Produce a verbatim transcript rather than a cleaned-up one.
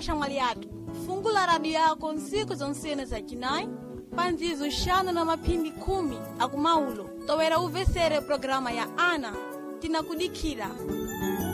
xamwali yathu fungula radio yako nsiku zonsene za chinayi panzizo xanu na maphindi khumi akumaulo towera uvesere programa ya ana tinakudikhila.